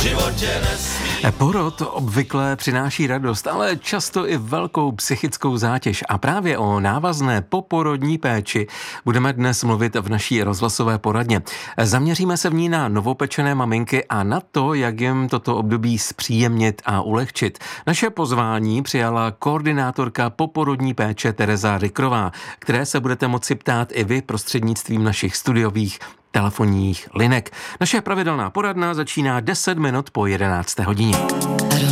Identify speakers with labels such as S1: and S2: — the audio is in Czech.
S1: Porod obvykle přináší radost, ale často i velkou psychickou zátěž. A právě o návazné poporodní péči budeme dnes mluvit v naší rozhlasové poradně. Zaměříme se v ní na novopečené maminky a na to, jak jim toto období zpříjemnit a ulehčit. Naše pozvání přijala koordinátorka poporodní péče Tereza Rykrová, které se budete moci ptát i vy prostřednictvím našich studiových telefonních linek. Naše pravidelná poradna začíná 10 minut po 11. hodině.